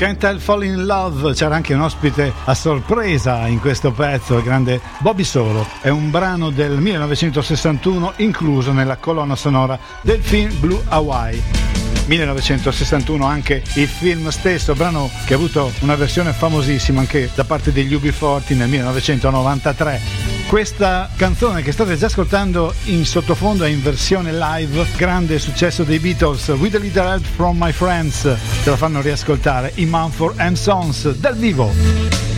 Can't Help Falling in Love, c'era anche un ospite a sorpresa in questo pezzo, il grande Bobby Solo. È un brano del 1961 incluso nella colonna sonora del film Blue Hawaii. 1961 anche il film stesso, brano che ha avuto una versione famosissima anche da parte degli UB40 nel 1993. Questa canzone che state già ascoltando in sottofondo è in versione live, grande successo dei Beatles, With a Little Help from My Friends, te la fanno riascoltare i Mumford & Sons dal vivo.